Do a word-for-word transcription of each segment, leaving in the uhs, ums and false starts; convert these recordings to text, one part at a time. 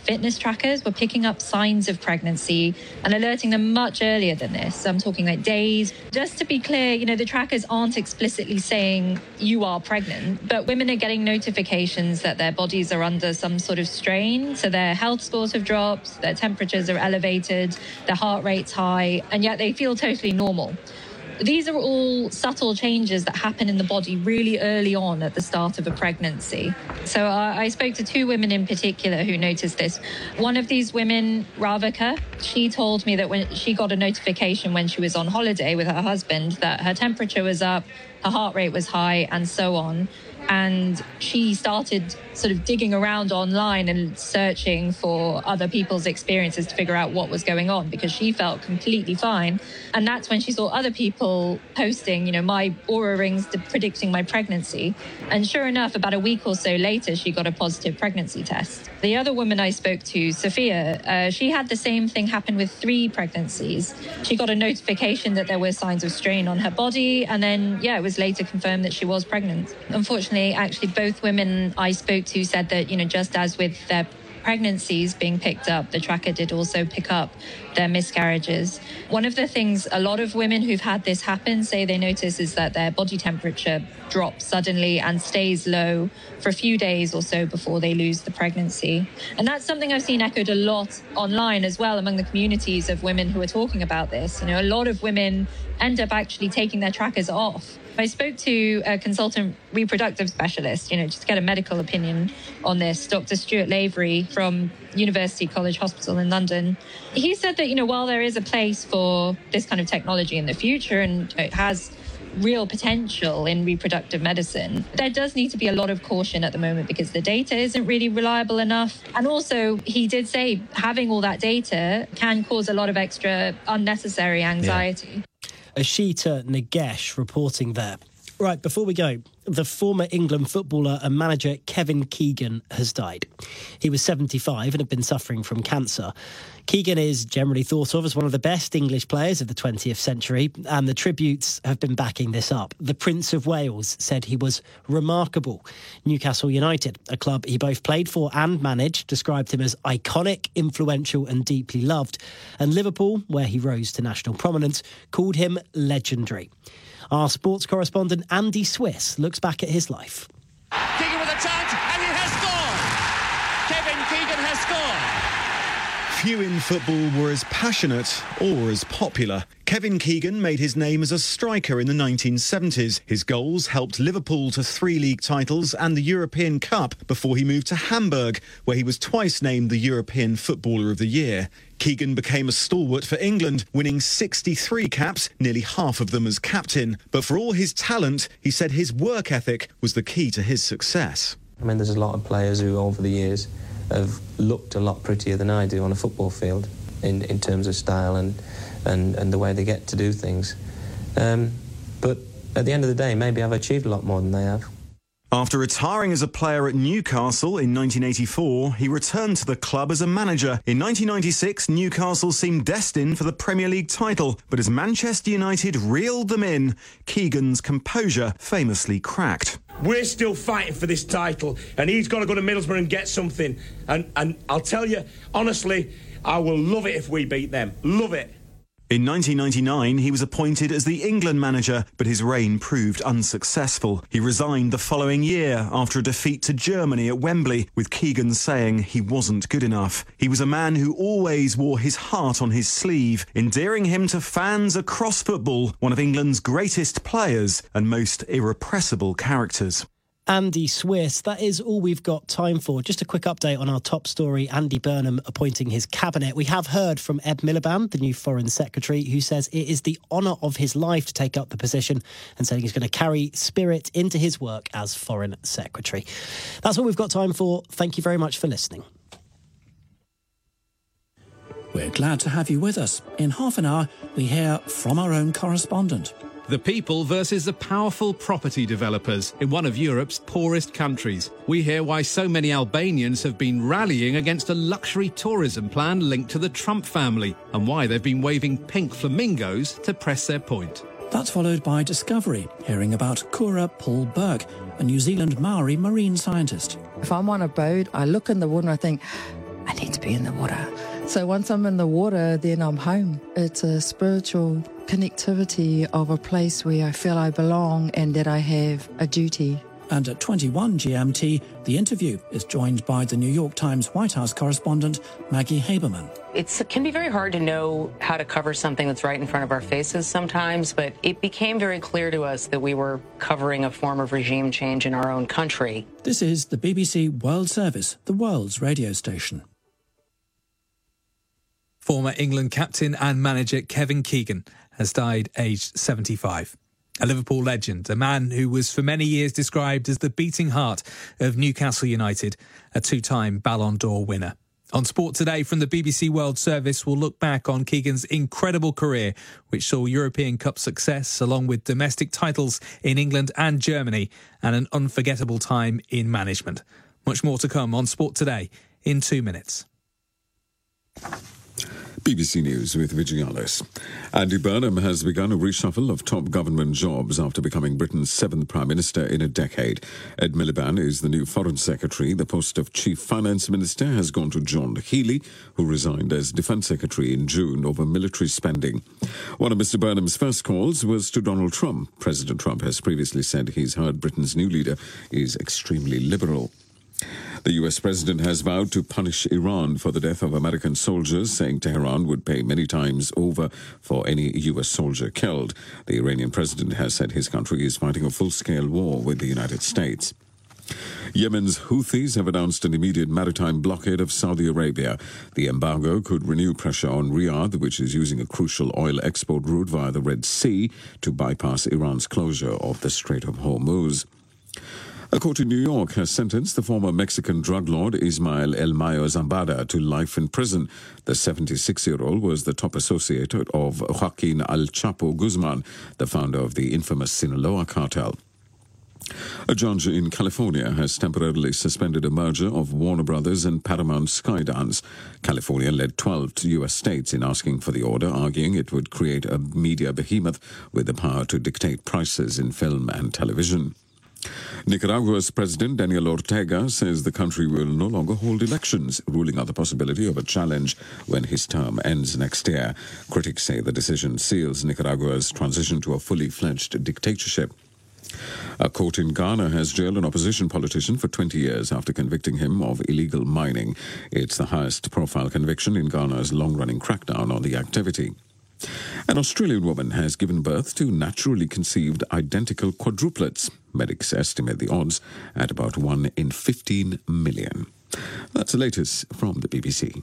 fitness trackers were picking up signs of pregnancy and alerting them much earlier than this. I'm talking like days. Just to be clear, you know, the trackers aren't explicitly saying you are pregnant, but women are getting notifications that their bodies are under some sort of strain. So their health scores have dropped, their temperatures are elevated, their heart rate's high, and yet they feel totally normal. These are all subtle changes that happen in the body really early on at the start of a pregnancy. So uh, I spoke to two women in particular who noticed this. One of these women, Ravika, she told me that when she got a notification when she was on holiday with her husband that her temperature was up, her heart rate was high, and so on. And she started sort of digging around online and searching for other people's experiences to figure out what was going on, because she felt completely fine. And that's when she saw other people posting, you know, my Oura rings predicting my pregnancy. And sure enough, about a week or so later, she got a positive pregnancy test. The other woman I spoke to, Sophia, uh, she had the same thing happen with three pregnancies. She got a notification that there were signs of strain on her body. And then, yeah, it was later confirmed that she was pregnant. Unfortunately, actually, both women I spoke to said that, you know, just as with their pregnancies being picked up, the tracker did also pick up their miscarriages. One of the things a lot of women who've had this happen say they notice is that their body temperature drops suddenly and stays low for a few days or so before they lose the pregnancy. And that's something I've seen echoed a lot online as well among the communities of women who are talking about this. You know, a lot of women end up actually taking their trackers off. I spoke to a consultant reproductive specialist, you know, just to get a medical opinion on this, Doctor Stuart Lavery from University College Hospital in London. He said that, you know, while there is a place for this kind of technology in the future and it has real potential in reproductive medicine, there does need to be a lot of caution at the moment because the data isn't really reliable enough. And also, he did say having all that data can cause a lot of extra unnecessary anxiety. Yeah. Ashita Nagesh reporting there. Right, before we go, the former England footballer and manager Kevin Keegan has died. He was seventy-five and had been suffering from cancer. Keegan is generally thought of as one of the best English players of the twentieth century, and the tributes have been backing this up. The Prince of Wales said he was remarkable. Newcastle United, a club he both played for and managed, described him as iconic, influential and deeply loved. And Liverpool, where he rose to national prominence, called him legendary. Our sports correspondent Andy Swiss looks back at his life. Keegan with a chance, and he has scored! Kevin Keegan has scored! Few in football were as passionate or as popular. Kevin Keegan made his name as a striker in the nineteen seventies. His goals helped Liverpool to three league titles and the European Cup before he moved to Hamburg, where he was twice named the European Footballer of the Year. Keegan became a stalwart for England, winning sixty-three caps, nearly half of them as captain. But for all his talent, he said his work ethic was the key to his success. I mean, there's a lot of players who, over the years, have looked a lot prettier than I do on a football field in, in terms of style and, and, and the way they get to do things. Um, but at the end of the day, maybe I've achieved a lot more than they have. After retiring as a player at Newcastle in nineteen eighty-four, he returned to the club as a manager. In nineteen ninety-six, Newcastle seemed destined for the Premier League title, but as Manchester United reeled them in, Keegan's composure famously cracked. We're still fighting for this title, and he's got to go to Middlesbrough and get something. And, and I'll tell you, honestly, I will love it if we beat them. Love it. In nineteen ninety-nine, he was appointed as the England manager, but his reign proved unsuccessful. He resigned the following year after a defeat to Germany at Wembley, with Keegan saying he wasn't good enough. He was a man who always wore his heart on his sleeve, endearing him to fans across football, one of England's greatest players and most irrepressible characters. Andy Swiss, that is all we've got time for. Just a quick update on our top story, Andy Burnham appointing his cabinet. We have heard from Ed Miliband, the new Foreign Secretary, who says it is the honour of his life to take up the position and saying he's going to carry spirit into his work as Foreign Secretary. That's all we've got time for. Thank you very much for listening. We're glad to have you with us. In half an hour, we hear from our own correspondent. The people versus the powerful property developers in one of Europe's poorest countries. We hear why so many Albanians have been rallying against a luxury tourism plan linked to the Trump family and why they've been waving pink flamingos to press their point. That's followed by Discovery, hearing about Cora Paul Burke, a New Zealand Maori marine scientist. If I'm on a boat, I look in the water and I think, I need to to be in the water. So once I'm in the water, then I'm home. It's a spiritual connectivity of a place where I feel I belong and that I have a duty. And at twenty-one G M T, The Interview is joined by the New York Times White House correspondent Maggie Haberman. It's, it can be very hard to know how to cover something that's right in front of our faces sometimes, but it became very clear to us that we were covering a form of regime change in our own country. This is the B B C World Service, the world's radio station. Former England captain and manager Kevin Keegan has died aged seventy-five. A Liverpool legend, a man who was for many years described as the beating heart of Newcastle United, a two-time Ballon d'Or winner. On Sport Today from the B B C World Service, we'll look back on Keegan's incredible career, which saw European Cup success along with domestic titles in England and Germany and an unforgettable time in management. Much more to come on Sport Today in two minutes. B B C News with Vigialis. Andy Burnham has begun a reshuffle of top government jobs after becoming Britain's seventh Prime Minister in a decade. Ed Miliband is the new Foreign Secretary. The post of Chief Finance Minister has gone to John Healey, who resigned as Defence Secretary in June over military spending. One of Mister Burnham's first calls was to Donald Trump. President Trump has previously said he's heard Britain's new leader is extremely liberal. The U S president has vowed to punish Iran for the death of American soldiers, saying Tehran would pay many times over for any U S soldier killed. The Iranian president has said his country is fighting a full-scale war with the United States. Yemen's Houthis have announced an immediate maritime blockade of Saudi Arabia. The embargo could renew pressure on Riyadh, which is using a crucial oil export route via the Red Sea to bypass Iran's closure of the Strait of Hormuz. A court in New York has sentenced the former Mexican drug lord Ismael El Mayo Zambada to life in prison. The seventy-six-year-old was the top associate of Joaquin El Chapo Guzman, the founder of the infamous Sinaloa cartel. A judge in California has temporarily suspended a merger of Warner Brothers and Paramount Skydance. California led twelve U S states in asking for the order, arguing it would create a media behemoth with the power to dictate prices in film and television. Nicaragua's President Daniel Ortega says the country will no longer hold elections, ruling out the possibility of a challenge when his term ends next year. Critics say the decision seals Nicaragua's transition to a fully fledged dictatorship. A court in Ghana has jailed an opposition politician for twenty years after convicting him of illegal mining. It's the highest profile conviction in Ghana's long-running crackdown on the activity. An Australian woman has given birth to naturally conceived identical quadruplets. Medics estimate the odds at about one in fifteen million. That's the latest from the B B C.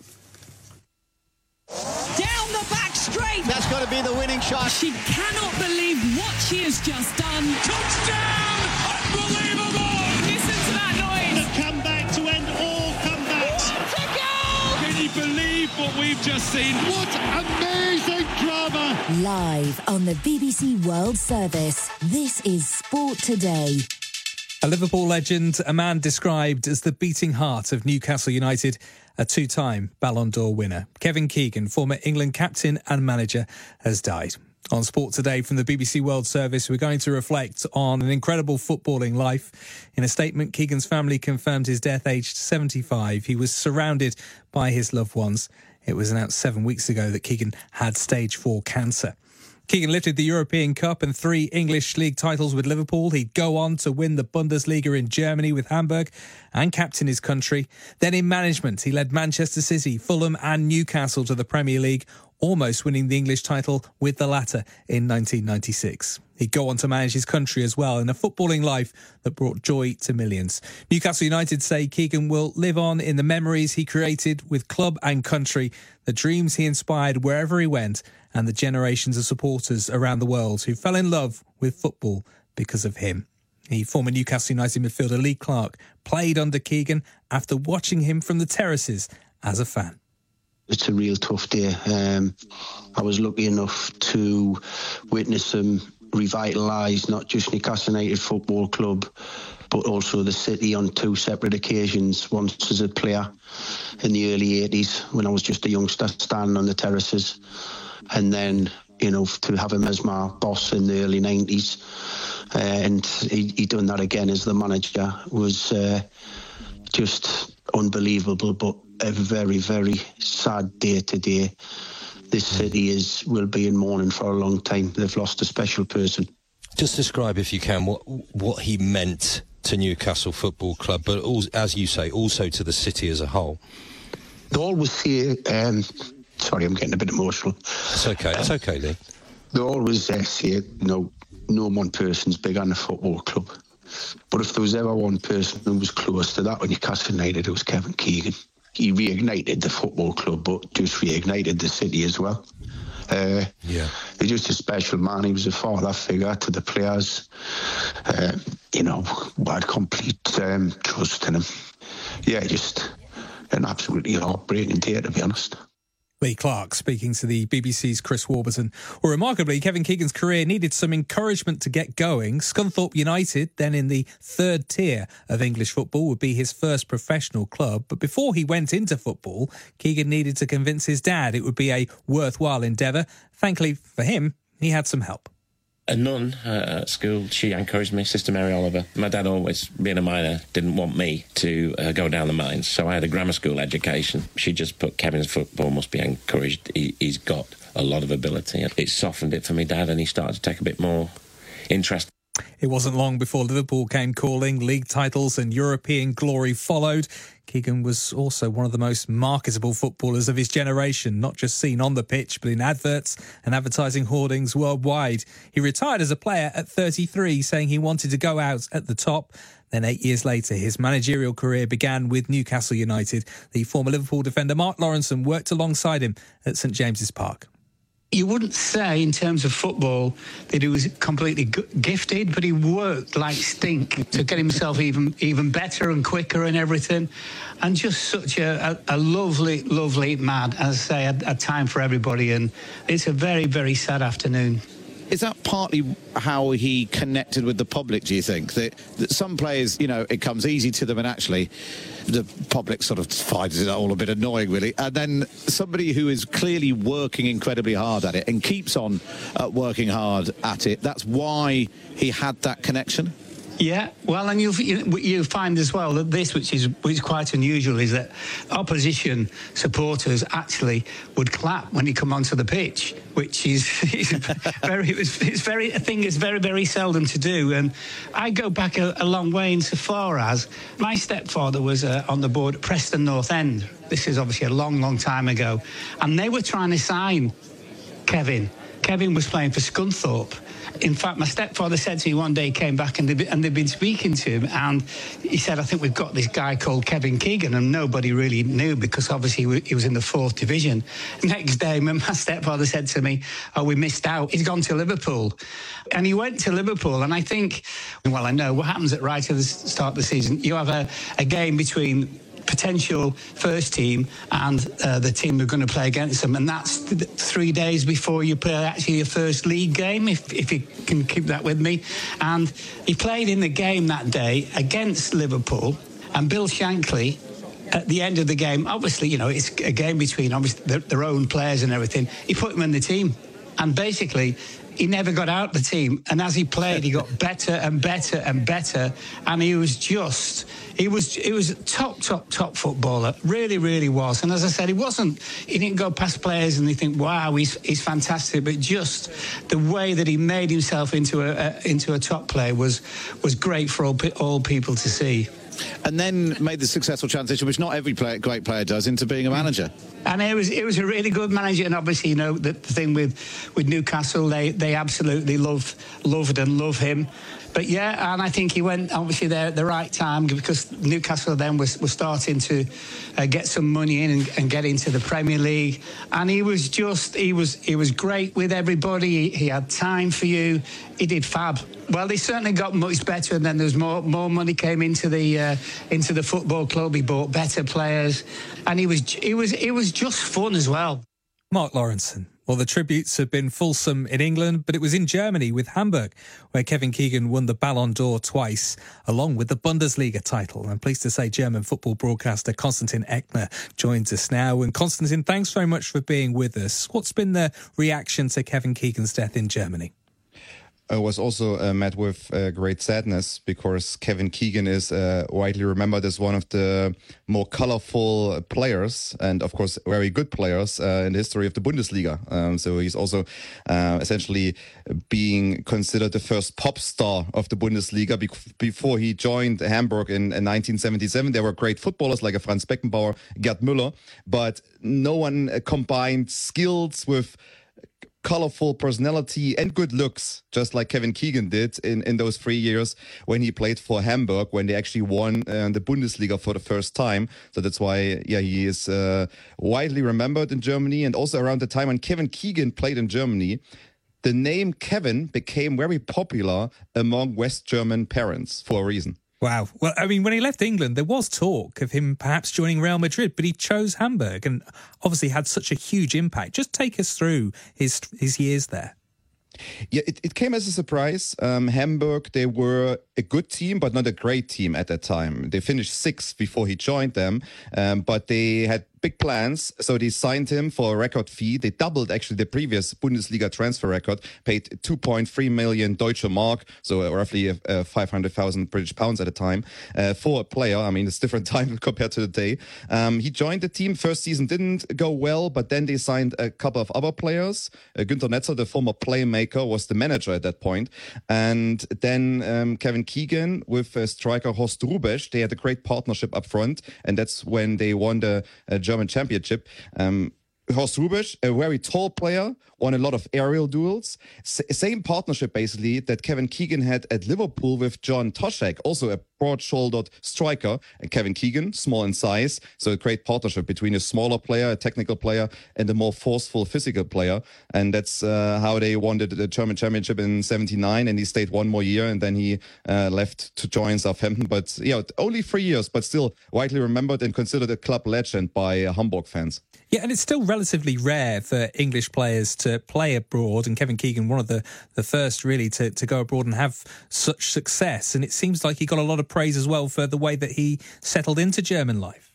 Down the back straight. That's got to be the winning shot. She cannot believe what she has just done. Touchdown! Unbelievable! Listen to that noise. The comeback to end all comebacks. What a goal! Can you believe what we've just seen? What amazing drama! Live on the B B C World Service, this is Sport Today. A Liverpool legend, a man described as the beating heart of Newcastle United, a two-time Ballon d'Or winner. Kevin Keegan, former England captain and manager, has died. On Sport Today from the B B C World Service, we're going to reflect on an incredible footballing life. In a statement, Keegan's family confirmed his death aged seventy-five. He was surrounded by his loved ones. It was announced seven weeks ago that Keegan had stage four cancer. Keegan lifted the European Cup and three English league titles with Liverpool. He'd go on to win the Bundesliga in Germany with Hamburg and captain his country. Then in management, he led Manchester City, Fulham and Newcastle to the Premier League, almost winning the English title with the latter in nineteen ninety-six. He'd go on to manage his country as well in a footballing life that brought joy to millions. Newcastle United say Keegan will live on in the memories he created with club and country, the dreams he inspired wherever he went, and the generations of supporters around the world who fell in love with football because of him. The former Newcastle United midfielder Lee Clark played under Keegan after watching him from the terraces as a fan. It's a real tough day. Um, I was lucky enough to witness him revitalise not just Newcastle United Football Club, but also the city on two separate occasions. Once as a player in the early eighties, when I was just a youngster standing on the terraces, and then, you know, to have him as my boss in the early nineties. Uh, and he, he done that again as the manager was uh, just unbelievable. But a very, very sad day today. This city is will be in mourning for a long time. They've lost a special person. Just describe, if you can, what what he meant to Newcastle Football Club, but also, as you say, also to the city as a whole. They always say, um, sorry, I'm getting a bit emotional. It's okay, it's okay, Lee. They always uh, say, you know, no one person's big on a football club. But if there was ever one person who was close to that when Newcastle United, it was Kevin Keegan. He reignited the football club, but just reignited the city as well. Uh, yeah. He's just a special man. He was a father figure to the players. Uh, you know, I had complete um, trust in him. Yeah, just an absolutely heartbreaking day, to be honest. Lee Clark speaking to the B B C's Chris Warburton. Well, remarkably, Kevin Keegan's career needed some encouragement to get going. Scunthorpe United, then in the third tier of English football, would be his first professional club. But before he went into football, Keegan needed to convince his dad it would be a worthwhile endeavour. Thankfully for him, he had some help. A nun uh, at school, she encouraged me, Sister Mary Oliver. My dad always, being a miner, didn't want me to uh, go down the mines, so I had a grammar school education. She just put, Kevin's football must be encouraged. He, he's got a lot of ability. It softened it for me, Dad, and he started to take a bit more interest. It wasn't long before Liverpool came calling. League titles and European glory followed. Keegan was also one of the most marketable footballers of his generation, not just seen on the pitch, but in adverts and advertising hoardings worldwide. He retired as a player at thirty-three, saying he wanted to go out at the top. Then eight years later, his managerial career began with Newcastle United. The former Liverpool defender Mark Lawrenson worked alongside him at St James's Park. You wouldn't say in terms of football that he was completely g- gifted, but he worked like stink to get himself even even better and quicker and everything. And just such a, a, a lovely, lovely man, as I say, a, a time for everybody. And it's a very, very sad afternoon. Is that partly how he connected with the public, do you think? That, that some players, you know, it comes easy to them and actually the public sort of finds it all a bit annoying, really. And then somebody who is clearly working incredibly hard at it and keeps on uh, working hard at it, that's why he had that connection? Yeah, well, and you you find as well that this, which is which is quite unusual, is that opposition supporters actually would clap when he come onto the pitch, which is, is very it's, it's very a thing is very very seldom to do. And I go back a, a long way insofar as my stepfather was uh, on the board at Preston North End. This is obviously a long long time ago, and they were trying to sign Kevin. Kevin was playing for Scunthorpe. In fact, my stepfather said to me one day, he came back and they'd, and they'd been speaking to him, and he said, I think we've got this guy called Kevin Keegan, and nobody really knew because obviously he was in the fourth division. Next day, my stepfather said to me, oh, we missed out. He's gone to Liverpool. And he went to Liverpool, and I think, well, I know what happens at right at the start of the season. You have a, a game between potential first team and uh, the team we're going to play against them, and that's th- three days before you play actually your first league game, if, if you can keep that with me. And he played in the game that day against Liverpool, and Bill Shankly at the end of the game, obviously, you know, it's a game between obviously their, their own players and everything, he put him in the team, and basically he never got out the team, and as he played he got better and better and better, and he was just he was he was a top top top footballer, really really was. And as I said, he wasn't he didn't go past players and they think wow he's he's fantastic, but just the way that he made himself into a, a into a top player was was great for all all people to see. And then made the successful transition, which not every player, great player does, into being a manager. And it was it was a really good manager, and obviously, you know, the, the thing with, with Newcastle, they they absolutely loved loved and love him. But yeah, and I think he went obviously there at the right time, because Newcastle then was, was starting to uh, get some money in and, and get into the Premier League. And he was just he was he was great with everybody. He, he had time for you. He did fab. Well, they certainly got much better, and then there's more more money came into the uh, into the football club. He bought better players, and he was he was it was just fun as well. Mark Lawrenson. Well, the tributes have been fulsome in England, but it was in Germany with Hamburg, where Kevin Keegan won the Ballon d'Or twice, along with the Bundesliga title. I'm pleased to say German football broadcaster Konstantin Eckner joins us now. And Konstantin, thanks very much for being with us. What's been the reaction to Kevin Keegan's death in Germany? uh, was also uh, met with uh, great sadness because Kevin Keegan is uh, widely remembered as one of the more colorful players and, of course, very good players uh, in the history of the Bundesliga. Um, so he's also uh, essentially being considered the first pop star of the Bundesliga. Be- before he joined Hamburg in, in nineteen seventy-seven, there were great footballers like a Franz Beckenbauer, Gerd Müller, but no one uh, combined skills with colorful personality and good looks, just like Kevin Keegan did in, in those three years when he played for Hamburg, when they actually won uh, the Bundesliga for the first time. So that's why, yeah, he is uh, widely remembered in Germany. And also around the time when Kevin Keegan played in Germany, the name Kevin became very popular among West German parents for a reason. Wow. Well, I mean, when he left England, there was talk of him perhaps joining Real Madrid, but he chose Hamburg and obviously had such a huge impact. Just take us through his his years there. Yeah, it, it came as a surprise. Um, Hamburg, they were a good team, but not a great team at that time. They finished sixth before he joined them, um, but they had big plans, so they signed him for a record fee. They doubled actually the previous Bundesliga transfer record, paid two point three million Deutsche Mark, so uh, roughly uh, five hundred thousand British pounds at a time, uh, for a player. I mean, it's different time compared to the day. Um, he joined the team. First season didn't go well, but then they signed a couple of other players. Uh, Günther Netzer, the former playmaker, was the manager at that point. And then um, Kevin Keegan with uh, striker Horst Hrubesch, they had a great partnership up front, and that's when they won the uh, German Championship. Um, Horst Hrubesch, a very tall player, won a lot of aerial duels. S- same partnership, basically, that Kevin Keegan had at Liverpool with John Toshak, also a broad-shouldered striker. And Kevin Keegan, small in size, so a great partnership between a smaller player, a technical player, and a more forceful physical player. And that's uh, how they won the, the German Championship in seventy-nine, and he stayed one more year, and then he uh, left to join Southampton. But, yeah, only three years, but still widely remembered and considered a club legend by uh, Hamburg fans. Yeah, and it's still relatively rare for English players to play abroad, and Kevin Keegan, one of the, the first really to, to go abroad and have such success. And it seems like he got a lot of praise as well for the way that he settled into German life.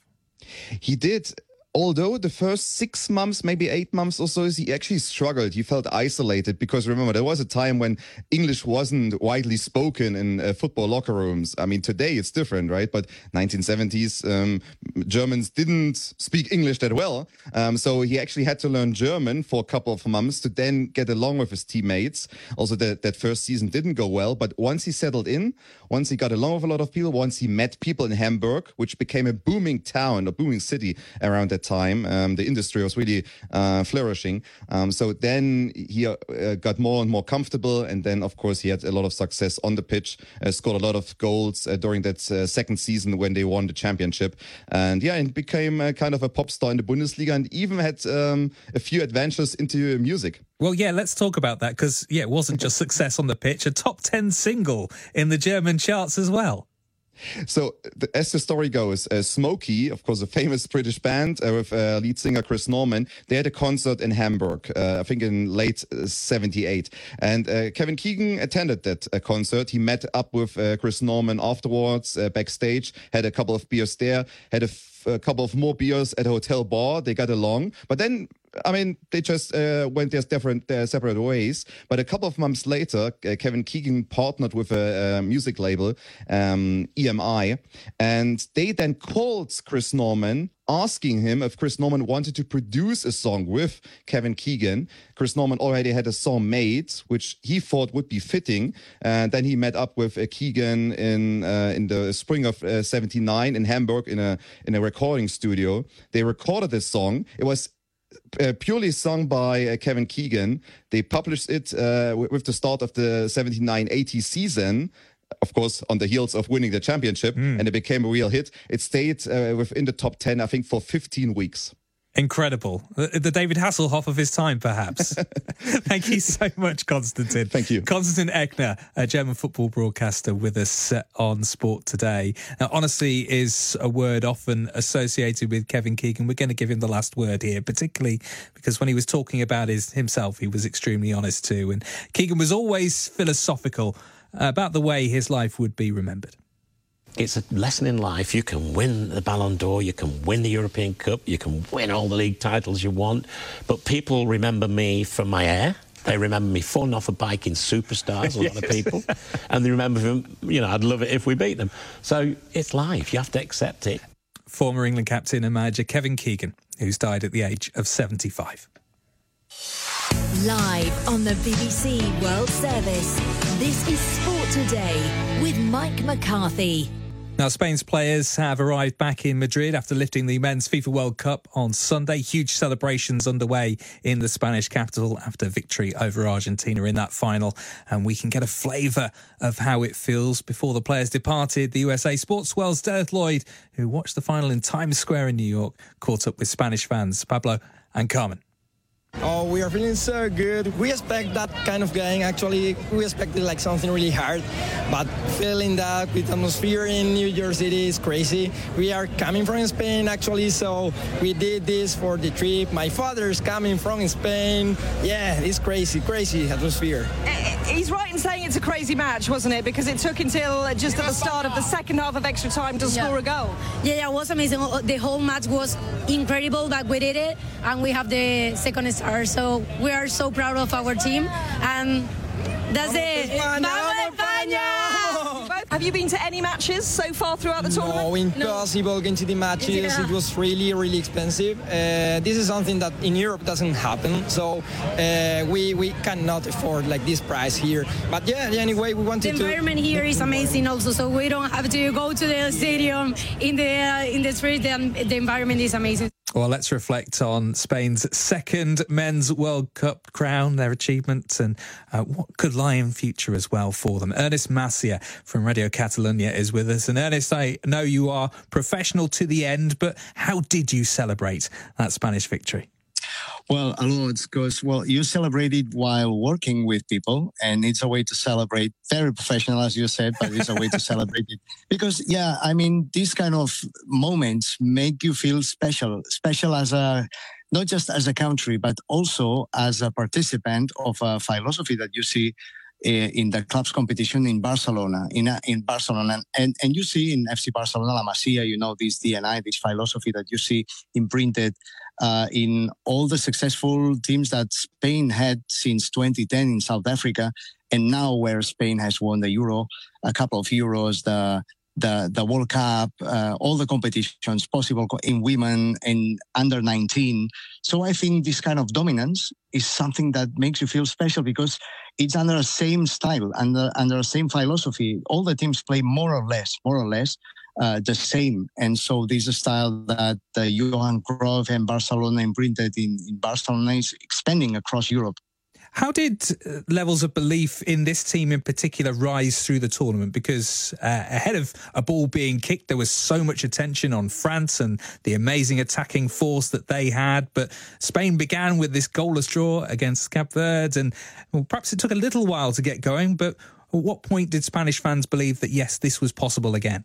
He did. Although the first six months, maybe eight months or so, he actually struggled. He felt isolated because, remember, there was a time when English wasn't widely spoken in uh, football locker rooms. I mean, today it's different, right? But nineteen seventies, um, Germans didn't speak English that well. Um, so he actually had to learn German for a couple of months to then get along with his teammates. Also, that, that first season didn't go well. But once he settled in, once he got along with a lot of people, once he met people in Hamburg, which became a booming town, a booming city around that time, um, the industry was really uh, flourishing. Um, so then he uh, got more and more comfortable, and then of course he had a lot of success on the pitch, uh, scored a lot of goals uh, during that uh, second season when they won the championship, and yeah, and became uh, kind of a pop star in the Bundesliga, and even had um, a few adventures into music. Well, yeah, let's talk about that, because yeah, it wasn't just success on the pitch, a top ten single in the German charts as well. So, the, as the story goes, uh, Smokey, of course, a famous British band uh, with uh, lead singer Chris Norman, they had a concert in Hamburg, uh, I think in late seventy-eight. And uh, Kevin Keegan attended that uh, concert. He met up with uh, Chris Norman afterwards, uh, backstage, had a couple of beers there, had a, f- a couple of more beers at a hotel bar. They got along. But then, I mean, they just uh, went their different, their separate ways. But a couple of months later, uh, Kevin Keegan partnered with a, a music label, um, E M I, and they then called Chris Norman, asking him if Chris Norman wanted to produce a song with Kevin Keegan. Chris Norman already had a song made, which he thought would be fitting. And then he met up with uh, Keegan in uh, in the spring of uh, seventy-nine in Hamburg in a in a recording studio. They recorded this song. It was Uh, purely sung by uh, Kevin Keegan. They published it uh, w- with the start of the seventy-nine eighty season, of course, on the heels of winning the championship, mm. and it became a real hit. It stayed uh, within the top ten, I think, for fifteen weeks. Incredible. The, the David Hasselhoff of his time, perhaps. Thank you so much, Konstantin. Thank you. Konstantin Eckner, a German football broadcaster with us on Sport Today. Now, honesty is a word often associated with Kevin Keegan. We're going to give him the last word here, particularly because when he was talking about his himself, he was extremely honest too. And Keegan was always philosophical about the way his life would be remembered. It's a lesson in life. You can win the Ballon d'Or, you can win the European Cup, you can win all the league titles you want, but people remember me for my hair, They remember me falling off a bike in Superstars, a Yes. lot of people. And they remember, them, you know, I'd love it if we beat them. So it's life. You have to accept it. Former England captain and manager Kevin Keegan, who's died at the age of seventy-five. Live on the B B C World Service, this is Sport Today with Mike McCarthy. Now, Spain's players have arrived back in Madrid after lifting the Men's FIFA World Cup on Sunday. Huge celebrations underway in the Spanish capital after victory over Argentina in that final. And we can get a flavour of how it feels before the players departed. The U S A Sports World's Dennis Lloyd, who watched the final in Times Square in New York, caught up with Spanish fans. Pablo and Carmen. Oh, we are feeling so good. We expect that kind of game. Actually, we expected like something really hard, but feeling that with atmosphere in New York City is crazy. We are coming from Spain, actually, so we did this for the trip. My father's coming from Spain. Yeah, it's crazy, crazy atmosphere. He's right in saying it's a crazy match, wasn't it? Because it took until just at the start of the second half of extra time to Yeah. score a goal. Yeah, yeah, it was amazing. The whole match was incredible, but we did it, and we have the second star. So we are so proud of our team, and that's it. Vamos España! Have you been to any matches so far throughout the tournament? No, impossible going to the matches. Yeah. It was really, really expensive. Uh, this is something that in Europe doesn't happen. So uh, we we cannot afford like this price here. But yeah, anyway, we The wanted to. environment here is amazing also, so we don't have to go to the stadium in the uh, in the street, and the environment is amazing. Well, let's reflect on Spain's second Men's World Cup crown, their achievements, and uh, what could lie in future as well for them. Ernest Macia from Radio Catalunya is with us. And Ernest, I know you are professional to the end, but how did you celebrate that Spanish victory? Well, a lot, because, well, you celebrate it while working with people, and it's a way to celebrate. Very professional, as you said, but it's a way to celebrate it. Because, yeah, I mean, these kind of moments make you feel special, special as a, not just as a country, but also as a participant of a philosophy that you see in the club's competition in Barcelona, in in Barcelona, and and you see in F C Barcelona, La Masia, you know, this D N I, this philosophy that you see imprinted uh, in all the successful teams that Spain had since twenty ten in South Africa, and now where Spain has won the Euro, a couple of Euros, the the the World Cup, uh, all the competitions possible in women and under nineteen. So I think this kind of dominance is something that makes you feel special because it's under the same style, under under the same philosophy. All the teams play more or less, more or less uh, the same. And so this is a style that uh, Johan Cruyff and Barcelona imprinted in, in Barcelona is expanding across Europe. How did uh, levels of belief in this team in particular rise through the tournament? Because uh, ahead of a ball being kicked, there was so much attention on France and the amazing attacking force that they had. But Spain began with this goalless draw against Cape Verde, and well, perhaps it took a little while to get going. But at what point did Spanish fans believe that, yes, this was possible again?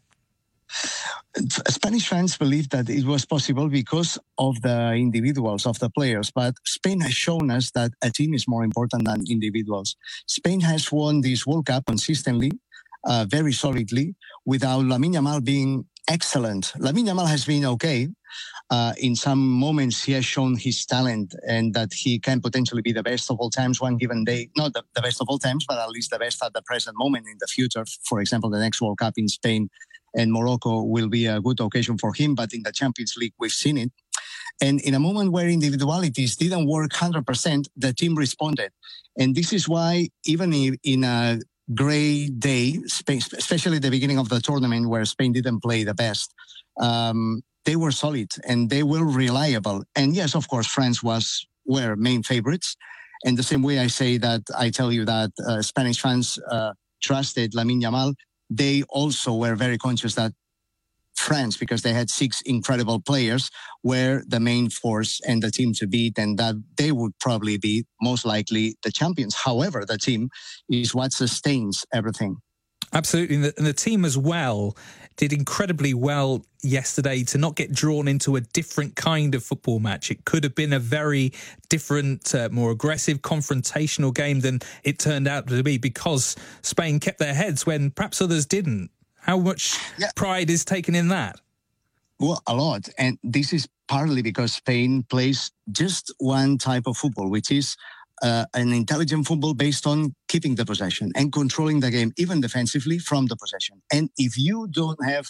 Spanish fans believed that it was possible because of the individuals, of the players. But Spain has shown us that a team is more important than individuals. Spain has won this World Cup consistently, uh, very solidly, without Lamine Yamal being excellent. Lamine Yamal has been okay. Uh, in some moments, he has shown his talent and that he can potentially be the best of all times one given day. Not the, the best of all times, but at least the best at the present moment in the future. For example, the next World Cup in Spain and Morocco will be a good occasion for him, but in the Champions League, we've seen it. And in a moment where individualities didn't work one hundred percent, the team responded. And this is why, even in a grey day, especially at the beginning of the tournament where Spain didn't play the best, um, they were solid and they were reliable. And yes, of course, France was were main favorites. And the same way I say that, I tell you that uh, Spanish fans uh, trusted Lamine Yamal, they also were very conscious that France, because they had six incredible players, were the main force and the team to beat, and that they would probably be most likely the champions. However, the team is what sustains everything. Absolutely. And the, and the team as well did incredibly well yesterday to not get drawn into a different kind of football match. It could have been a very different, uh, more aggressive, confrontational game than it turned out to be because Spain kept their heads when perhaps others didn't. How much yeah. pride is taken in that? Well, a lot. And this is partly because Spain plays just one type of football, which is uh, an intelligent football based on keeping the possession and controlling the game, even defensively, from the possession. And if you don't have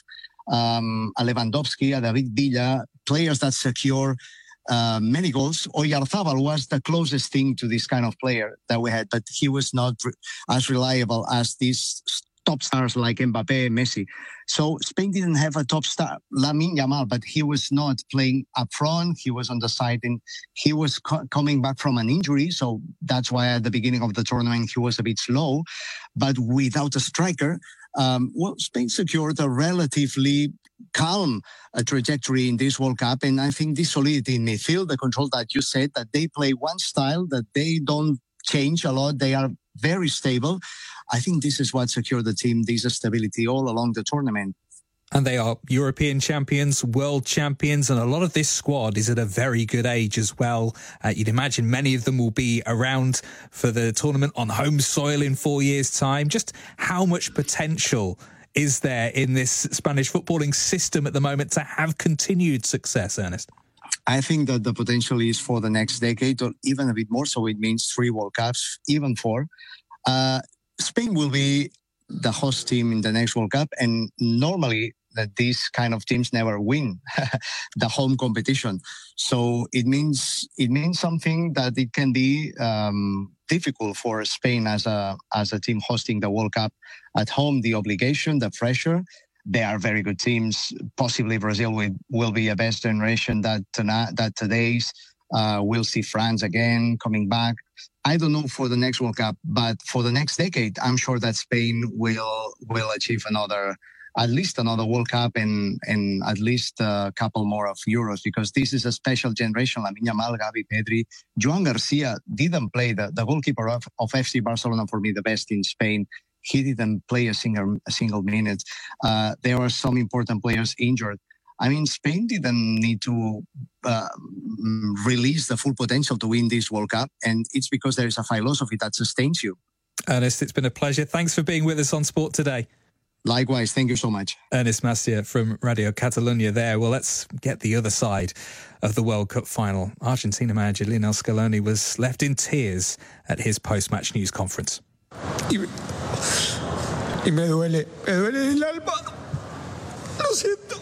um, a Lewandowski, a David Villa, players that secure uh, many goals, Oyarzabal was the closest thing to this kind of player that we had, but he was not re- as reliable as these top stars like Mbappe, Messi. So Spain didn't have a top star, Lamine Yamal, but he was not playing up front. He was on the side, and he was co- coming back from an injury. So that's why at the beginning of the tournament, he was a bit slow. But without a striker, um, well, Spain secured a relatively calm uh, trajectory in this World Cup. And I think this solidity in midfield, the control that you said, that they play one style, that they don't change a lot. They are very stable. I think this is what secured the team, this stability all along the tournament. And they are European champions, world champions, and a lot of this squad is at a very good age as well. Uh, you'd imagine many of them will be around for the tournament on home soil in four years' time. Just how much potential is there in this Spanish footballing system at the moment to have continued success, Ernest? I think that the potential is for the next decade or even a bit more. So it means three World Cups, even four. Uh, Spain will be the host team in the next World Cup. And normally that these kind of teams never win the home competition. So it means it means something that it can be um, difficult for Spain as a as a team hosting the World Cup at home. The obligation, the pressure. They are very good teams. Possibly Brazil will, will be a best generation that tonight, that today's. Uh, we'll see France again coming back. I don't know for the next World Cup, but for the next decade, I'm sure that Spain will will achieve another, at least another World Cup and and at least a couple more of Euros, because this is a special generation. Lamine Yamal, Gavi, Pedri, Joan Garcia didn't play the, the goalkeeper of, of F C Barcelona, for me, the best in Spain. He didn't play a single a single minute. Uh, there were some important players injured. I mean, Spain didn't need to uh, release the full potential to win this World Cup, and it's because there is a philosophy that sustains you. Ernest, it's been a pleasure. Thanks for being with us on Sport Today. Likewise, thank you so much. Ernest Macià from Radio Catalunya there. Well, let's get the other side of the World Cup final. Argentina manager Lionel Scaloni was left in tears at his post-match news conference. Y, y me duele, me duele el alma. Lo siento.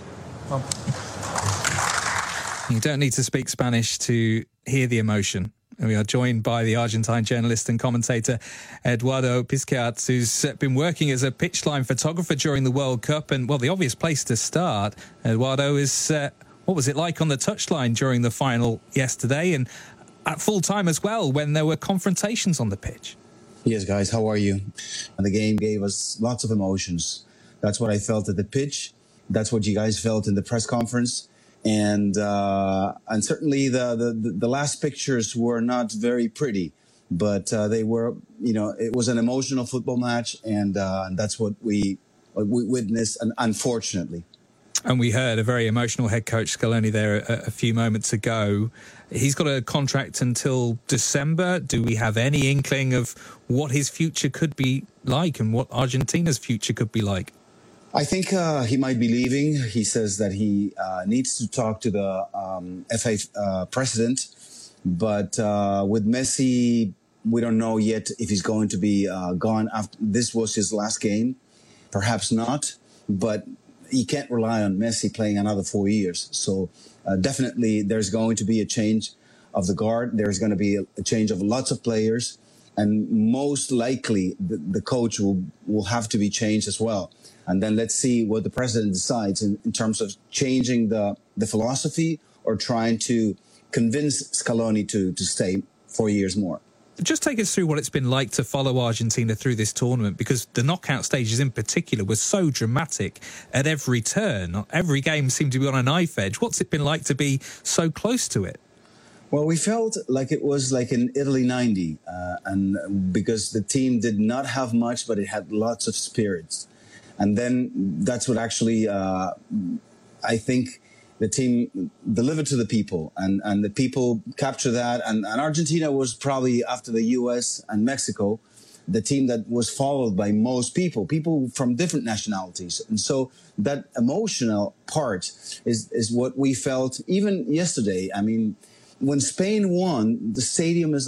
You don't need to speak Spanish to hear the emotion. And we are joined by the Argentine journalist and commentator Eduardo Piscats, who's been working as a pitchline photographer during the World Cup. And, well, the obvious place to start, Eduardo, is uh, what was it like on the touchline during the final yesterday and at full time as well when there were confrontations on the pitch? Yes, guys, how are you? The game gave us lots of emotions. That's what I felt at the pitch. That's what you guys felt in the press conference. And uh, and certainly the, the, the last pictures were not very pretty, but uh, they were, you know, it was an emotional football match, and, uh, and that's what we, what we witnessed, and unfortunately. And we heard a very emotional head coach Scaloni there a, a few moments ago. He's got a contract until December. Do we have any inkling of what his future could be like and what Argentina's future could be like? I think uh, he might be leaving. He says that he uh, needs to talk to the um, F A uh, president. But uh, with Messi, we don't know yet if he's going to be uh, gone after. This was his last game. Perhaps not. But he can't rely on Messi playing another four years. So uh, definitely there's going to be a change of the guard. There's going to be a, a change of lots of players. And most likely the, the coach will, will have to be changed as well. And then let's see what the president decides in, in terms of changing the, the philosophy or trying to convince Scaloni to, to stay four years more. Just take us through what it's been like to follow Argentina through this tournament, because the knockout stages in particular were so dramatic at every turn. Every game seemed to be on a knife edge. What's it been like to be so close to it? Well, we felt like it was like in Italy ninety, uh, and because the team did not have much, but it had lots of spirits. And then that's what actually, uh, I think, the team delivered to the people, and, and the people capture that. And, and Argentina was probably, after the U S and Mexico, the team that was followed by most people, people from different nationalities. And so that emotional part is, is what we felt even yesterday. I mean, when Spain won, the stadium is like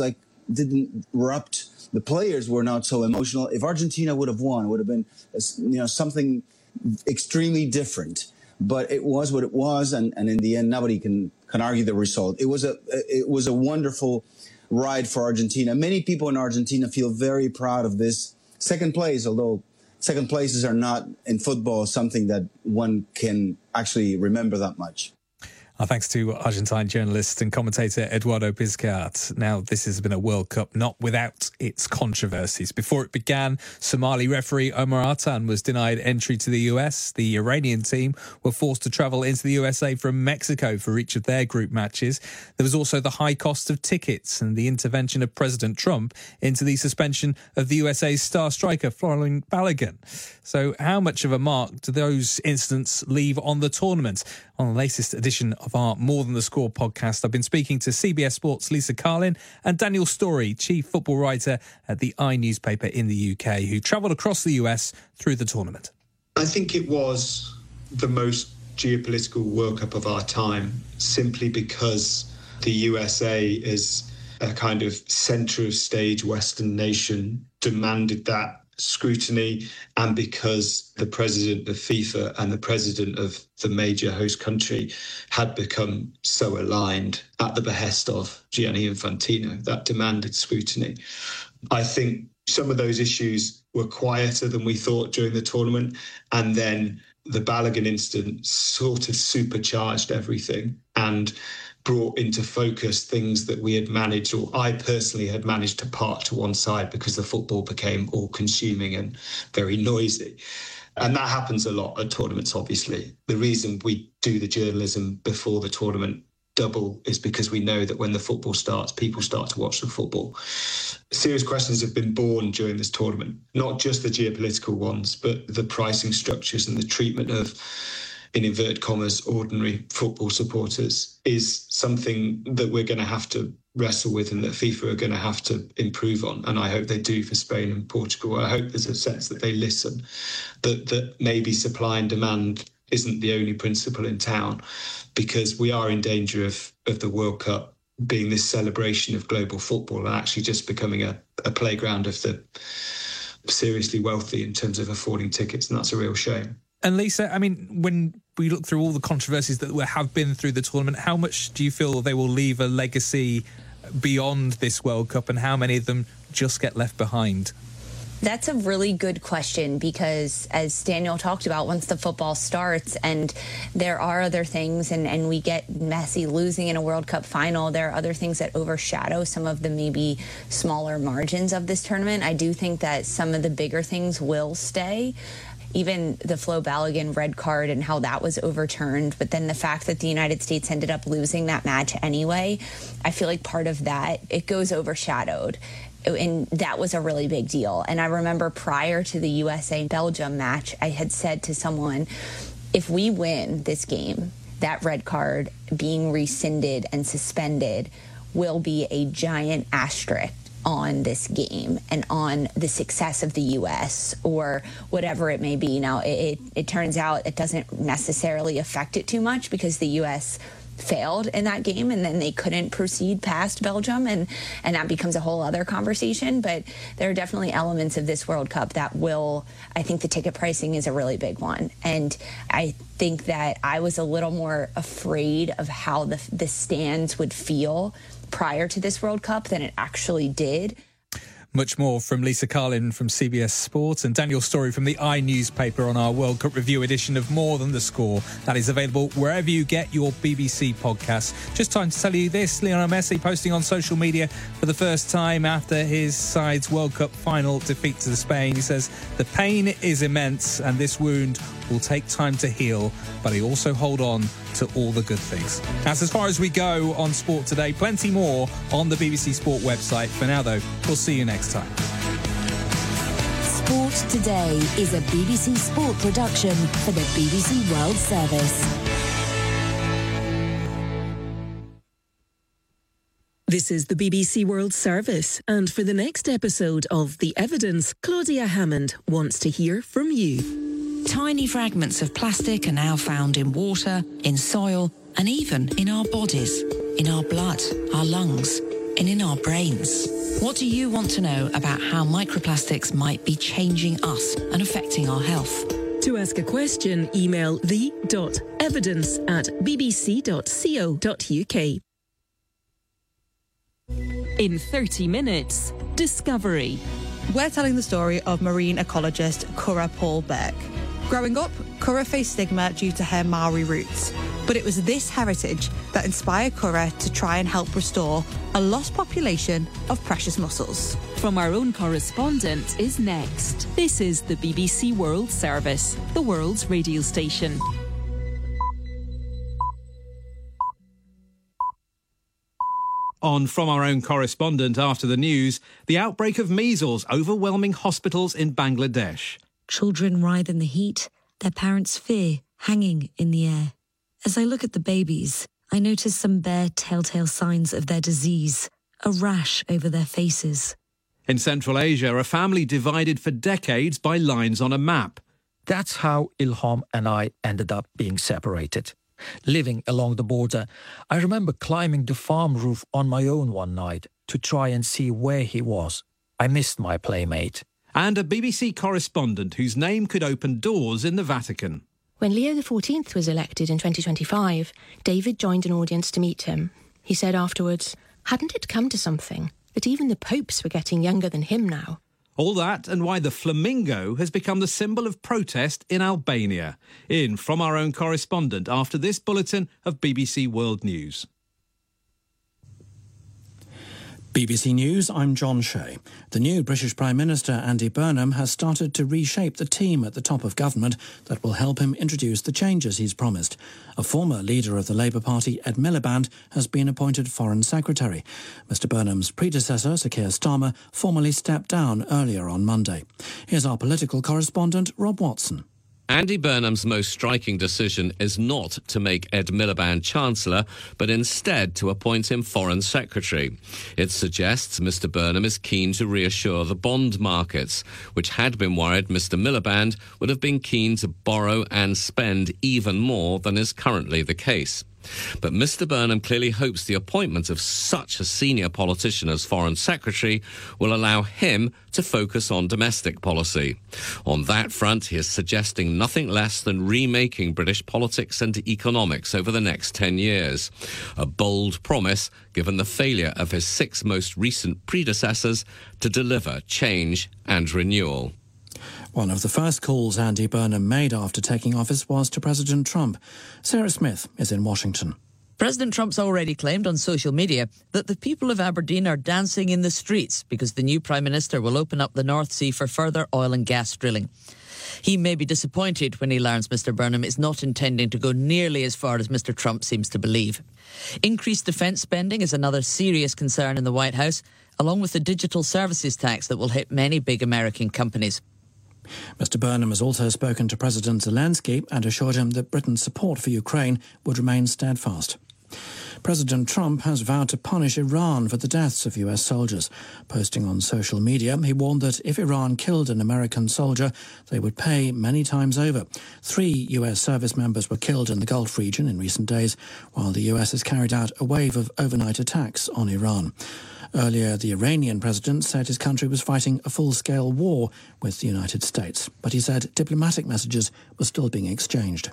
didn't erupt. The players were not so emotional. If Argentina would have won, it would have been, you know, something extremely different. But it was what it was, and, and in the end, nobody can, can argue the result. It was a it was a wonderful ride for Argentina. Many people in Argentina feel very proud of this second place, although second places are not in football something that one can actually remember that much. Our thanks to Argentine journalist and commentator Eduardo Pizcart. Now, this has been a World Cup not without its controversies. Before it began, Somali referee Omar Artan was denied entry to the U S. The Iranian team were forced to travel into the U S A from Mexico for each of their group matches. There was also the high cost of tickets and the intervention of President Trump into the suspension of the U S A's star striker Florian Balogun. So how much of a mark do those incidents leave on the tournament? On the latest edition of our More Than the Score podcast, I've been speaking to C B S Sports' Lisa Carlin and Daniel Storey, chief football writer at the I newspaper in the U K, who travelled across the U S through the tournament. I think it was the most geopolitical World Cup of our time, simply because the U S A is a kind of centre of stage Western nation demanded that scrutiny, and because the president of FIFA and the president of the major host country had become so aligned at the behest of Gianni Infantino, that demanded scrutiny. I think some of those issues were quieter than we thought during the tournament, and then the Balogun incident sort of supercharged everything and brought into focus things that we had managed, or I personally had managed to park to one side because the football became all-consuming and very noisy. And that happens a lot at tournaments, obviously. The reason we do the journalism before the tournament double is because we know that when the football starts, people start to watch the football. Serious questions have been born during this tournament, not just the geopolitical ones, but the pricing structures and the treatment of, in inverted commas, ordinary football supporters is something that we're going to have to wrestle with and that FIFA are going to have to improve on. And I hope they do for Spain and Portugal. I hope there's a sense that they listen, that, that maybe supply and demand isn't the only principle in town, because we are in danger of, of the World Cup being this celebration of global football and actually just becoming a, a playground of the seriously wealthy in terms of affording tickets. And that's a real shame. And Lisa, I mean, when we look through all the controversies that have been through the tournament, how much do you feel they will leave a legacy beyond this World Cup, and how many of them just get left behind? That's a really good question, because as Daniel talked about, once the football starts and there are other things and, and we get Messi losing in a World Cup final, there are other things that overshadow some of the maybe smaller margins of this tournament. I do think that some of the bigger things will stay. Even the Flo Balogun red card and how that was overturned, but then the fact that the United States ended up losing that match anyway, I feel like part of that, it goes overshadowed. And that was a really big deal. And I remember prior to the U S A-Belgium match, I had said to someone, if we win this game, that red card being rescinded and suspended will be a giant asterisk on this game and on the success of the U S or whatever it may be. Now, it, it, it turns out it doesn't necessarily affect it too much, because the U S failed in that game and then they couldn't proceed past Belgium, and, and that becomes a whole other conversation. But there are definitely elements of this World Cup that will, I think the ticket pricing is a really big one. And I think that I was a little more afraid of how the, the stands would feel prior to this World Cup than it actually did. Much more from Lisa Carlin from C B S Sports and Daniel Storey from the I newspaper on our World Cup review edition of More Than the Score. That is available wherever you get your B B C podcasts. Just time to tell you this: Lionel Messi posting on social media for the first time after his side's World Cup final defeat to Spain. He says, "The pain is immense and this wound will take time to heal, but I also hold on to all the good things." That's as far as we go on Sport Today. Plenty more on the B B C Sport website. For now, though, we'll see you next time. Sport Today is a B B C Sport production for the B B C World Service. This is the B B C World Service, and for the next episode of The Evidence, Claudia Hammond wants to hear from you. Tiny fragments of plastic are now found in water, in soil, and even in our bodies, in our blood, our lungs. and in our brains. What do you want to know about how microplastics might be changing us and affecting our health? To ask a question, email the.evidence at bbc.co.uk. In thirty minutes, Discovery. We're telling the story of marine ecologist Cora Paul Beck. Growing up, Cora faced stigma due to her Maori roots. But it was this heritage that inspired Cora to try and help restore a lost population of precious mussels. From Our Own Correspondent is next. This is the B B C World Service, the world's radio station. On From Our Own Correspondent after the news, the outbreak of measles overwhelming hospitals in Bangladesh. Children writhe in the heat, their parents' fear hanging in the air. As I look at the babies, I notice some bare telltale signs of their disease, a rash over their faces. In Central Asia, a family divided for decades by lines on a map. That's how Ilham and I ended up being separated. Living along the border, I remember climbing the farm roof on my own one night to try and see where he was. I missed my playmate. And a B B C correspondent whose name could open doors in the Vatican. When Leo the fourteenth was elected in twenty twenty-five, David joined an audience to meet him. He said afterwards, hadn't it come to something that even the popes were getting younger than him now? All that and why the flamingo has become the symbol of protest in Albania. In From Our Own Correspondent after this bulletin of B B C World News. B B C News, I'm John Shea. The new British Prime Minister Andy Burnham has started to reshape the team at the top of government that will help him introduce the changes he's promised. A former leader of the Labour Party, Ed Miliband, has been appointed Foreign Secretary. Mister Burnham's predecessor, Sir Keir Starmer, formally stepped down earlier on Monday. Here's our political correspondent, Rob Watson. Andy Burnham's most striking decision is not to make Ed Miliband Chancellor, but instead to appoint him Foreign Secretary. It suggests Mister Burnham is keen to reassure the bond markets, which had been worried Mister Miliband would have been keen to borrow and spend even more than is currently the case. But Mister Burnham clearly hopes the appointment of such a senior politician as Foreign Secretary will allow him to focus on domestic policy. On that front, he is suggesting nothing less than remaking British politics and economics over the next ten years. A bold promise, given the failure of his six most recent predecessors to deliver change and renewal. One of the first calls Andy Burnham made after taking office was to President Trump. Sarah Smith is in Washington. President Trump's already claimed on social media that the people of Aberdeen are dancing in the streets because the new Prime Minister will open up the North Sea for further oil and gas drilling. He may be disappointed when he learns Mister Burnham is not intending to go nearly as far as Mister Trump seems to believe. Increased defence spending is another serious concern in the White House, along with the digital services tax that will hit many big American companies. Mister Burnham has also spoken to President Zelensky and assured him that Britain's support for Ukraine would remain steadfast. President Trump has vowed to punish Iran for the deaths of U S soldiers. Posting on social media, he warned that if Iran killed an American soldier, they would pay many times over. Three U S service members were killed in the Gulf region in recent days, while the U S has carried out a wave of overnight attacks on Iran. Earlier, the Iranian president said his country was fighting a full-scale war with the United States, but he said diplomatic messages were still being exchanged.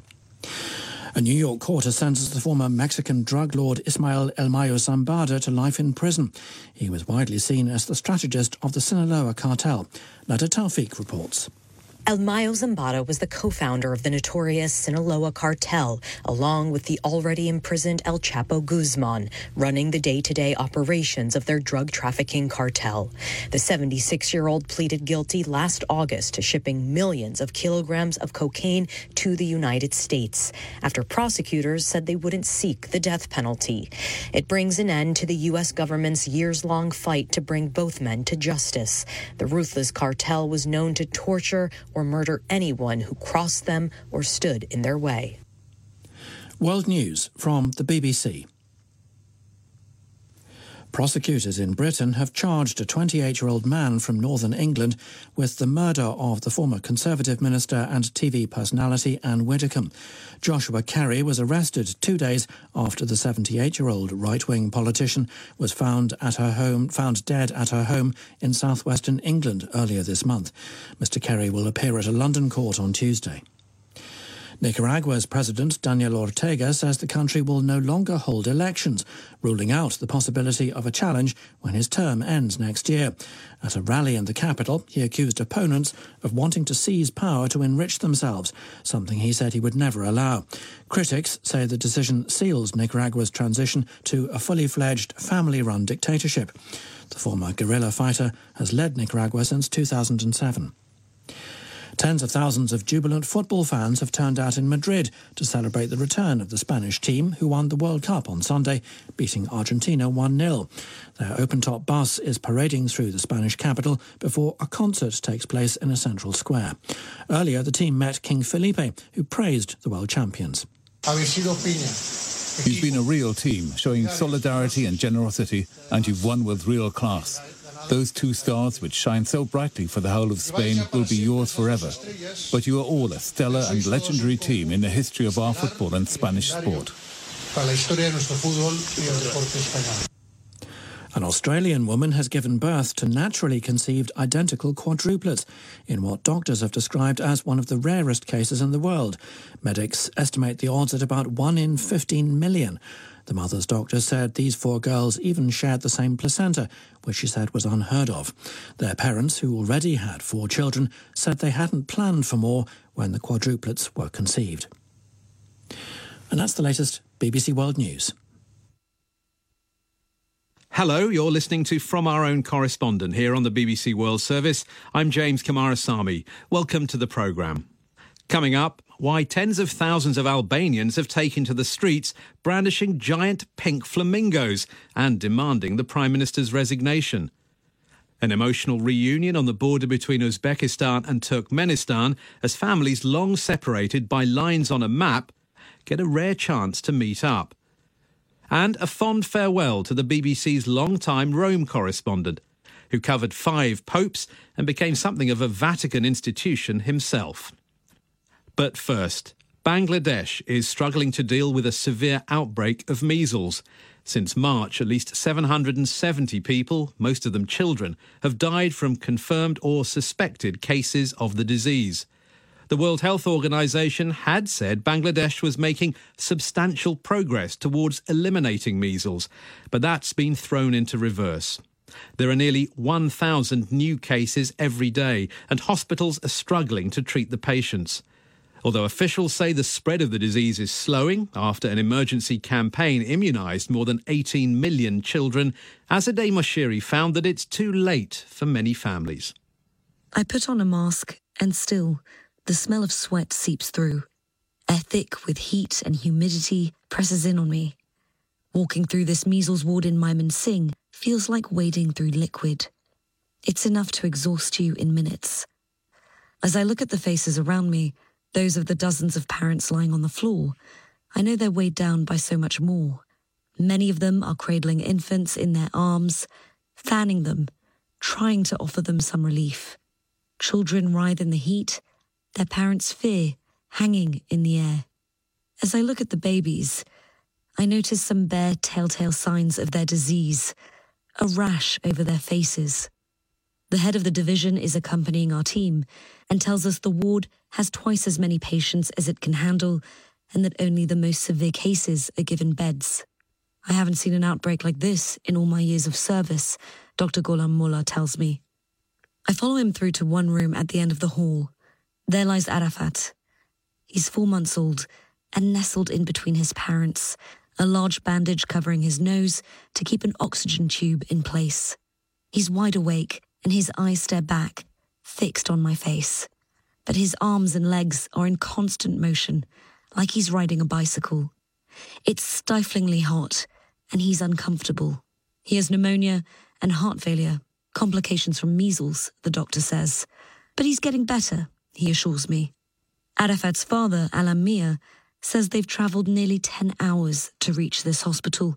A New York court has sentenced the former Mexican drug lord Ismael El Mayo Zambada to life in prison. He was widely seen as the strategist of the Sinaloa cartel. Nada Tawfiq reports. El Mayo Zambada was the co-founder of the notorious Sinaloa cartel, along with the already imprisoned El Chapo Guzman, running the day-to-day operations of their drug trafficking cartel. The seventy-six-year-old pleaded guilty last August to shipping millions of kilograms of cocaine to the United States, after prosecutors said they wouldn't seek the death penalty. It brings an end to the U S government's years-long fight to bring both men to justice. The ruthless cartel was known to torture or murder anyone who crossed them or stood in their way. World News from the B B C. Prosecutors in Britain have charged a twenty-eight-year-old man from northern England with the murder of the former Conservative minister and T V personality Anne Widdecombe. Joshua Carey was arrested two days after the seventy-eight-year-old right-wing politician was found at her home, found dead at her home in southwestern England earlier this month. Mister Carey will appear at a London court on Tuesday. Nicaragua's President Daniel Ortega says the country will no longer hold elections, ruling out the possibility of a challenge when his term ends next year. At a rally in the capital, he accused opponents of wanting to seize power to enrich themselves, something he said he would never allow. Critics say the decision seals Nicaragua's transition to a fully fledged, family-run dictatorship. The former guerrilla fighter has led Nicaragua since two thousand seven. Tens of thousands of jubilant football fans have turned out in Madrid to celebrate the return of the Spanish team, who won the World Cup on Sunday, beating Argentina one nil. Their open-top bus is parading through the Spanish capital before a concert takes place in a central square. Earlier, the team met King Felipe, who praised the world champions. You've been a real team, showing solidarity and generosity, and you've won with real class. Those two stars, which shine so brightly for the whole of Spain, will be yours forever. But you are all a stellar and legendary team in the history of our football and Spanish sport. An Australian woman has given birth to naturally conceived identical quadruplets in what doctors have described as one of the rarest cases in the world. Medics estimate the odds at about one in fifteen million. The mother's doctor said these four girls even shared the same placenta, which she said was unheard of. Their parents, who already had four children, said they hadn't planned for more when the quadruplets were conceived. And that's the latest B B C World News. Hello, you're listening to From Our Own Correspondent here on the B B C World Service. I'm James Kamarasamy. Welcome to the programme. Coming up, why tens of thousands of Albanians have taken to the streets brandishing giant pink flamingos and demanding the Prime Minister's resignation. An emotional reunion on the border between Uzbekistan and Turkmenistan as families long separated by lines on a map get a rare chance to meet up. And a fond farewell to the B B C's long-time Rome correspondent, who covered five popes and became something of a Vatican institution himself. But first, Bangladesh is struggling to deal with a severe outbreak of measles. Since March, at least seven hundred seventy people, most of them children, have died from confirmed or suspected cases of the disease. The World Health Organization had said Bangladesh was making substantial progress towards eliminating measles, but that's been thrown into reverse. There are nearly one thousand new cases every day, and hospitals are struggling to treat the patients. Although officials say the spread of the disease is slowing after an emergency campaign immunised more than eighteen million children, Azadeh Moshiri found that it's too late for many families. I put on a mask, and still, the smell of sweat seeps through. Air thick with heat and humidity presses in on me. Walking through this measles ward in Mymensingh feels like wading through liquid. It's enough to exhaust you in minutes. As I look at the faces around me, those of the dozens of parents lying on the floor, I know they're weighed down by so much more. Many of them are cradling infants in their arms, fanning them, trying to offer them some relief. Children writhe in the heat, their parents' fear hanging in the air. As I look at the babies, I notice some bare telltale signs of their disease, a rash over their faces. The head of the division is accompanying our team and tells us the ward has twice as many patients as it can handle and that only the most severe cases are given beds. I haven't seen an outbreak like this in all my years of service, Doctor Gholam Molla tells me. I follow him through to one room at the end of the hall. There lies Arafat. He's four months old and nestled in between his parents, a large bandage covering his nose to keep an oxygen tube in place. He's wide awake and his eyes stare back, fixed on my face. But his arms and legs are in constant motion, like he's riding a bicycle. It's stiflingly hot, and he's uncomfortable. He has pneumonia and heart failure, complications from measles, the doctor says. But he's getting better, he assures me. Arafat's father, Alam Mia, says they've travelled nearly ten hours to reach this hospital,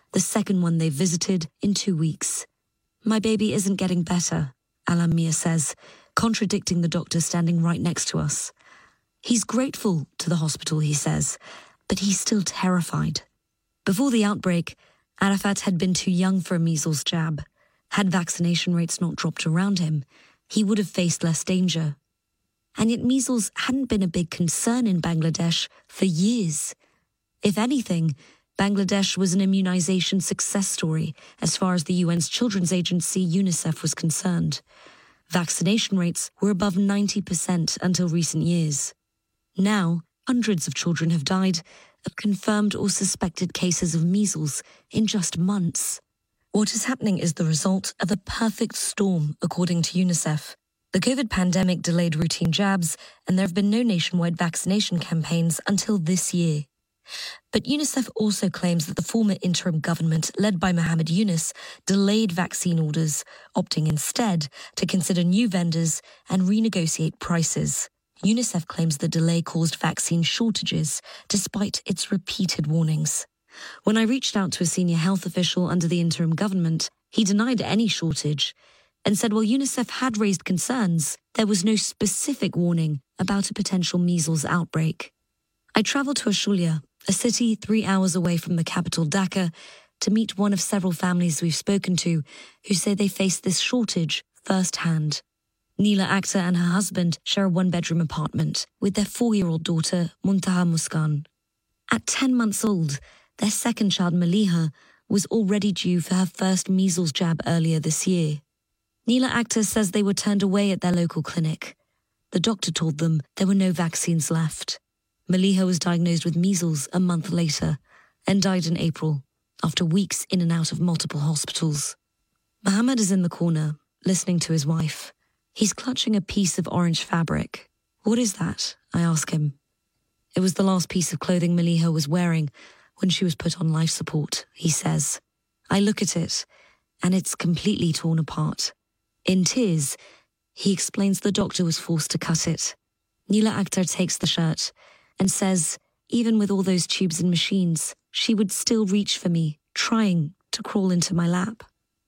the second one they've visited in two weeks. My baby isn't getting better, Alamir says, contradicting the doctor standing right next to us. He's grateful to the hospital, he says, but he's still terrified. Before the outbreak, Arafat had been too young for a measles jab. Had vaccination rates not dropped around him, he would have faced less danger. And yet measles hadn't been a big concern in Bangladesh for years. If anything, Bangladesh was an immunization success story as far as the U N's children's agency UNICEF was concerned. Vaccination rates were above ninety percent until recent years. Now, hundreds of children have died of confirmed or suspected cases of measles in just months. What is happening is the result of a perfect storm, according to UNICEF. The COVID pandemic delayed routine jabs, and there have been no nationwide vaccination campaigns until this year. But UNICEF also claims that the former interim government, led by Mohammed Yunus, delayed vaccine orders, opting instead to consider new vendors and renegotiate prices. UNICEF claims the delay caused vaccine shortages, despite its repeated warnings. When I reached out to a senior health official under the interim government, he denied any shortage and said while UNICEF had raised concerns, there was no specific warning about a potential measles outbreak. I travelled to Ashulia, a city three hours away from the capital Dhaka, to meet one of several families we've spoken to who say they face this shortage firsthand. Neela Akhtar and her husband share a one-bedroom apartment with their four-year-old daughter, Muntaha Muskan. At ten months old, their second child, Maliha, was already due for her first measles jab earlier this year. Neela Akhtar says they were turned away at their local clinic. The doctor told them there were no vaccines left. Maliha was diagnosed with measles a month later and died in April, after weeks in and out of multiple hospitals. Mohammed is in the corner, listening to his wife. He's clutching a piece of orange fabric. What is that? I ask him. It was the last piece of clothing Maliha was wearing when she was put on life support, he says. I look at it, and it's completely torn apart. In tears, he explains the doctor was forced to cut it. Neela Akhtar takes the shirt and says, even with all those tubes and machines, she would still reach for me, trying to crawl into my lap.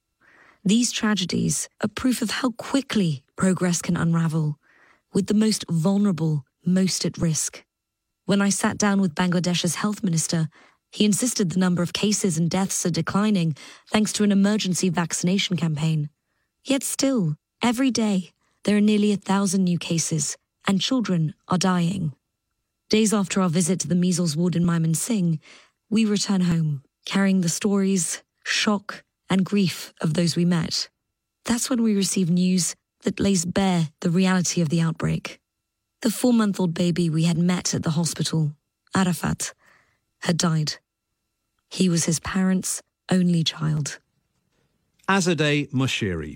These tragedies are proof of how quickly progress can unravel, with the most vulnerable most at risk. When I sat down with Bangladesh's health minister, he insisted the number of cases and deaths are declining thanks to an emergency vaccination campaign. Yet still, every day, there are nearly a thousand new cases, and children are dying. Days after our visit to the measles ward in Mymensingh, we return home, carrying the stories, shock, and grief of those we met. That's when we receive news that lays bare the reality of the outbreak. The four-month-old baby we had met at the hospital, Arafat, had died. He was his parents' only child. Azadeh Moshiri.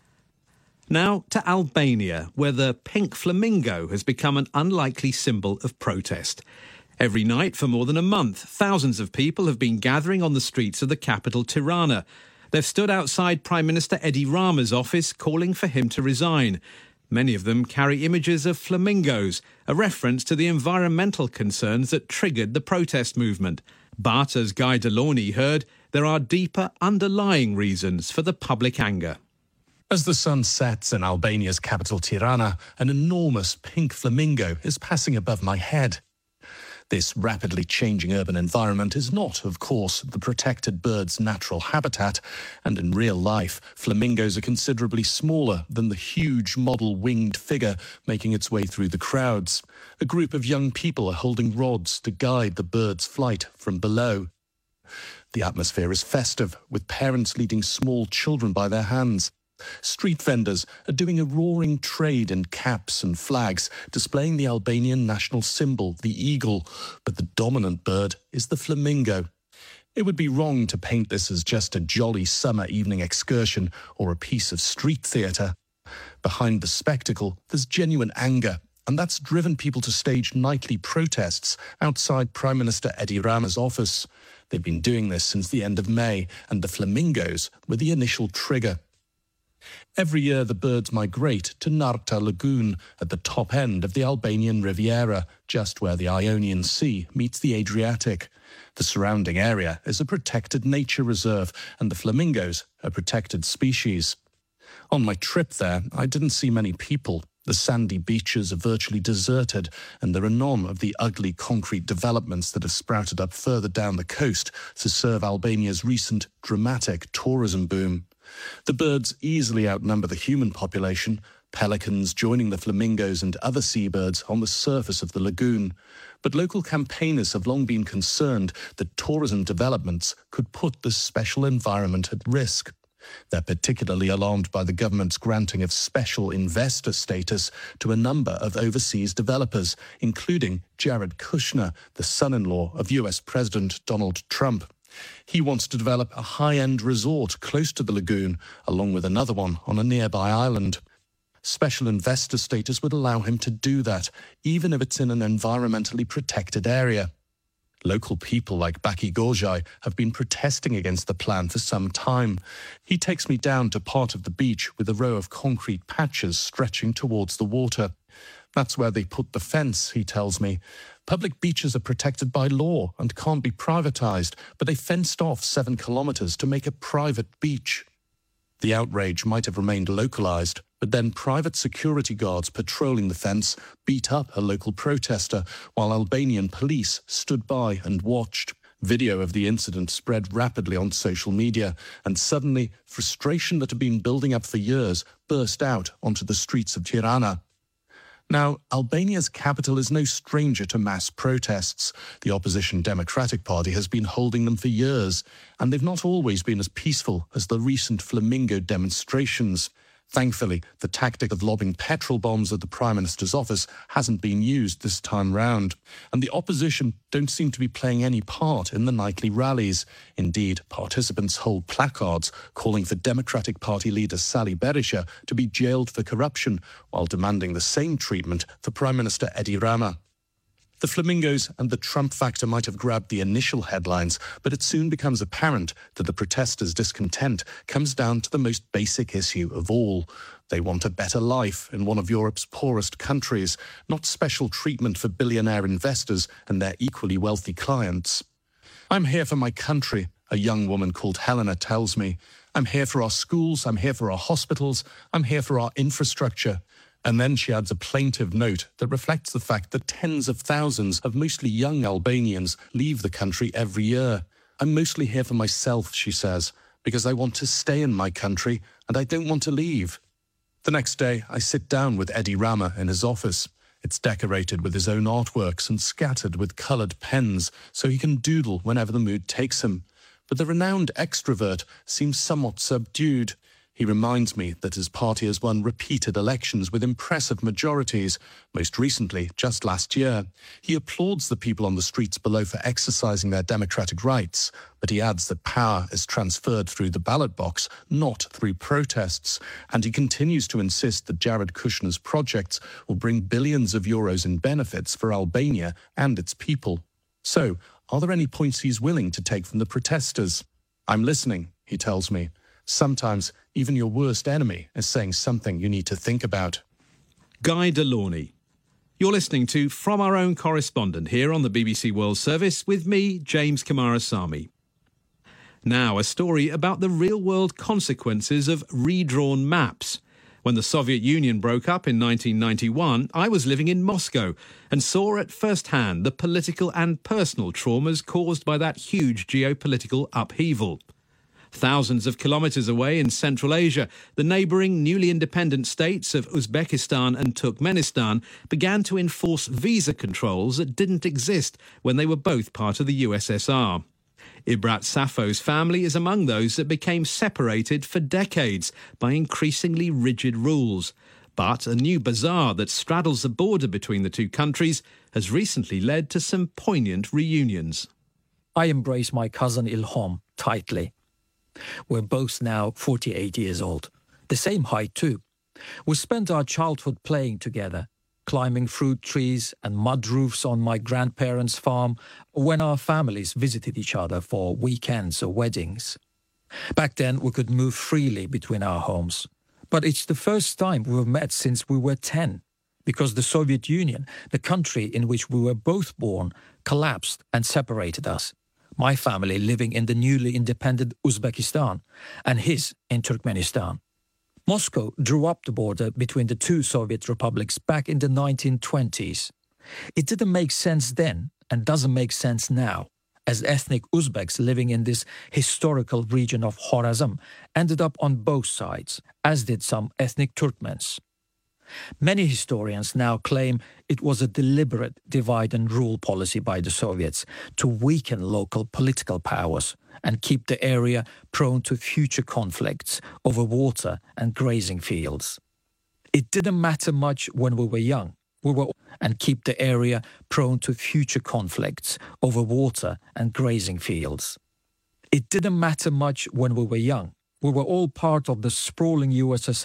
Now to Albania, where the pink flamingo has become an unlikely symbol of protest. Every night for more than a month, thousands of people have been gathering on the streets of the capital, Tirana. They've stood outside Prime Minister Edi Rama's office calling for him to resign. Many of them carry images of flamingos, a reference to the environmental concerns that triggered the protest movement. But, as Guy Delorney heard, there are deeper underlying reasons for the public anger. As the sun sets in Albania's capital Tirana, an enormous pink flamingo is passing above my head. This rapidly changing urban environment is not, of course, the protected bird's natural habitat, and in real life, flamingos are considerably smaller than the huge model winged figure making its way through the crowds. A group of young people are holding rods to guide the bird's flight from below. The atmosphere is festive, with parents leading small children by their hands. Street vendors are doing a roaring trade in caps and flags, displaying the Albanian national symbol, the eagle, but the dominant bird is the flamingo. It would be wrong to paint this as just a jolly summer evening excursion or a piece of street theatre. Behind the spectacle, there's genuine anger, and that's driven people to stage nightly protests outside Prime Minister Edi Rama's office. They've been doing this since the end of May, and the flamingos were the initial trigger. Every year the birds migrate to Narta Lagoon at the top end of the Albanian Riviera, just where the Ionian Sea meets the Adriatic. The surrounding area is a protected nature reserve, and the flamingos a protected species. On my trip there, I didn't see many people. The sandy beaches are virtually deserted, and there are none of the ugly concrete developments that have sprouted up further down the coast to serve Albania's recent dramatic tourism boom. The birds easily outnumber the human population, pelicans joining the flamingos and other seabirds on the surface of the lagoon. But local campaigners have long been concerned that tourism developments could put this special environment at risk. They're particularly alarmed by the government's granting of special investor status to a number of overseas developers, including Jared Kushner, the son-in-law of U S President Donald Trump. He wants to develop a high-end resort close to the lagoon, along with another one on a nearby island. Special investor status would allow him to do that, even if it's in an environmentally protected area. Local people like Baki Gorjai have been protesting against the plan for some time. He takes me down to part of the beach with a row of concrete patches stretching towards the water. That's where they put the fence, he tells me. Public beaches are protected by law and can't be privatised, but they fenced off seven kilometres to make a private beach. The outrage might have remained localised, but then private security guards patrolling the fence beat up a local protester, while Albanian police stood by and watched. Video of the incident spread rapidly on social media, and suddenly frustration that had been building up for years burst out onto the streets of Tirana. Now, Albania's capital is no stranger to mass protests. The opposition Democratic Party has been holding them for years, and they've not always been as peaceful as the recent flamingo demonstrations. Thankfully, the tactic of lobbing petrol bombs at the Prime Minister's office hasn't been used this time round, and the opposition don't seem to be playing any part in the nightly rallies. Indeed, participants hold placards calling for Democratic Party leader Sali Berisha to be jailed for corruption, while demanding the same treatment for Prime Minister Edi Rama. The flamingos and the Trump factor might have grabbed the initial headlines, but it soon becomes apparent that the protesters' discontent comes down to the most basic issue of all. They want a better life in one of Europe's poorest countries, not special treatment for billionaire investors and their equally wealthy clients. I'm here for my country, a young woman called Helena tells me. I'm here for our schools, I'm here for our hospitals, I'm here for our infrastructure. And then she adds a plaintive note that reflects the fact that tens of thousands of mostly young Albanians leave the country every year. I'm mostly here for myself, she says, because I want to stay in my country and I don't want to leave. The next day, I sit down with Edi Rama in his office. It's decorated with his own artworks and scattered with coloured pens, so he can doodle whenever the mood takes him. But the renowned extrovert seems somewhat subdued. He reminds me that his party has won repeated elections with impressive majorities, most recently just last year. He applauds the people on the streets below for exercising their democratic rights, but he adds that power is transferred through the ballot box, not through protests, and he continues to insist that Jared Kushner's projects will bring billions of euros in benefits for Albania and its people. So, are there any points he's willing to take from the protesters? I'm listening, he tells me. Sometimes even your worst enemy is saying something you need to think about. Guy Delaunay. You're listening to From Our Own Correspondent here on the B B C World Service with me, James Coomarasamy. Now, a story about the real-world consequences of redrawn maps. When the Soviet Union broke up in nineteen ninety-one, I was living in Moscow and saw at first hand the political and personal traumas caused by that huge geopolitical upheaval. Thousands of kilometres away in Central Asia, the neighbouring newly independent states of Uzbekistan and Turkmenistan began to enforce visa controls that didn't exist when they were both part of the U S S R. Ibrat Safo's family is among those that became separated for decades by increasingly rigid rules. But a new bazaar that straddles the border between the two countries has recently led to some poignant reunions. I embrace my cousin Ilham tightly. We're both now forty-eight years old. The same height too. We spent our childhood playing together, climbing fruit trees and mud roofs on my grandparents' farm when our families visited each other for weekends or weddings. Back then we could move freely between our homes. But it's the first time we've met since we were ten, because the Soviet Union, the country in which we were both born, collapsed and separated us. My family living in the newly independent Uzbekistan, and his in Turkmenistan. Moscow drew up the border between the two Soviet republics back in the nineteen twenties. It didn't make sense then and doesn't make sense now, as ethnic Uzbeks living in this historical region of Khorasan ended up on both sides, as did some ethnic Turkmens. Many historians now claim it was a deliberate divide and rule policy by the Soviets to weaken local political powers and keep the area prone to future conflicts over water and grazing fields. It didn't matter much when we were young. We were and keep the area prone to future conflicts over water and grazing fields. It didn't matter much when we were young. We were all part of the sprawling U S S R